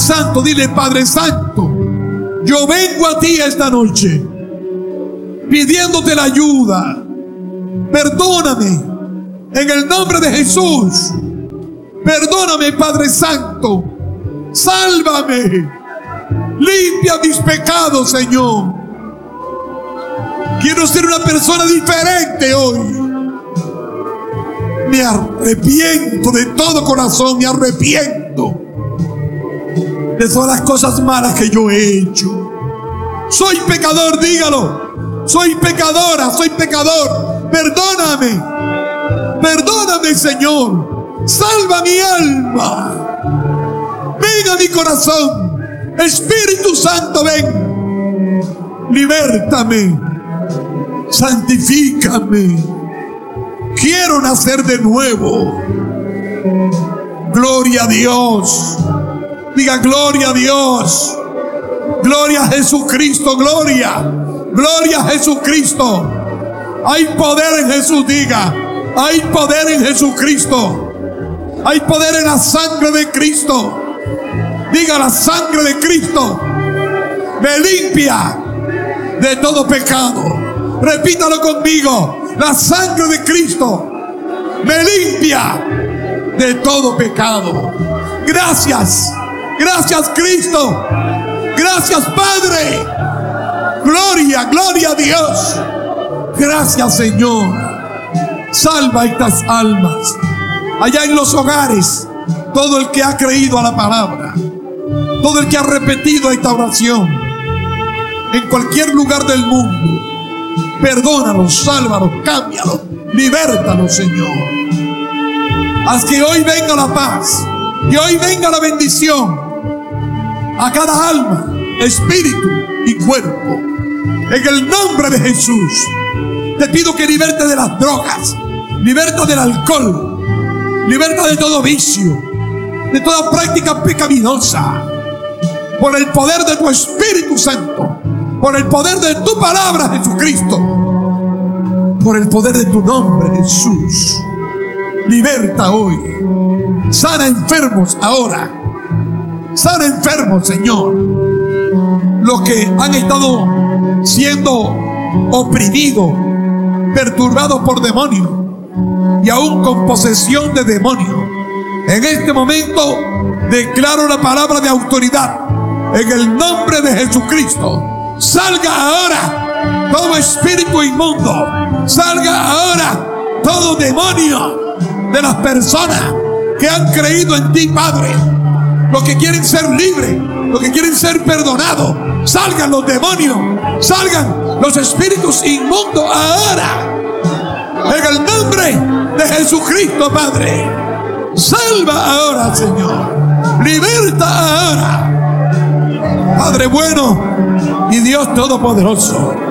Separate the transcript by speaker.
Speaker 1: Santo, dile: Padre Santo, yo vengo a ti esta noche pidiéndote la ayuda. Perdóname en el nombre de Jesús. Perdóname, Padre Santo. Sálvame. Limpia mis pecados, Señor. Quiero ser una persona diferente hoy. Me arrepiento de todo corazón. Me arrepiento de todas las cosas malas que yo he hecho. Soy pecador, dígalo. Soy pecadora, soy pecador. Perdóname. Perdóname, Señor. Salva mi alma. Ven a mi corazón. Espíritu Santo, ven. Libértame. Santifícame. Quiero nacer de nuevo. Gloria a Dios. Diga: gloria a Dios. Gloria a Jesucristo. Gloria. Gloria a Jesucristo. Hay poder en Jesús. Diga: hay poder en Jesucristo. Hay poder en la sangre de Cristo. Diga: la sangre de Cristo me limpia de todo pecado. Repítalo conmigo: la sangre de Cristo me limpia de todo pecado. Gracias. Gracias, Cristo. Gracias, Padre. Gloria, gloria a Dios. Gracias, Señor. Salva estas almas. Allá en los hogares, todo el que ha creído a la palabra, todo el que ha repetido esta oración, en cualquier lugar del mundo, perdónalos, sálvalos, cámbialos, libértalos, Señor. Haz que hoy venga la paz, que hoy venga la bendición a cada alma, espíritu y cuerpo. En el nombre de Jesús, te pido que liberte de las drogas, liberta del alcohol, liberta de todo vicio, de toda práctica pecaminosa. Por el poder de tu Espíritu Santo, por el poder de tu palabra, Jesucristo, por el poder de tu nombre, Jesús. Liberta hoy. Sana enfermos ahora. Sana enfermos, Señor. Los que han estado siendo oprimidos, perturbados por demonios y aún con posesión de demonios. En este momento declaro la palabra de autoridad. En el nombre de Jesucristo, salga ahora todo espíritu inmundo. Salga ahora todo demonio de las personas que han creído en ti, Padre. Los que quieren ser libres, los que quieren ser perdonados. Salgan los demonios, salgan los espíritus inmundos ahora. En el nombre de Jesucristo, Padre. Salva ahora, Señor. Liberta ahora. Padre bueno y Dios todopoderoso,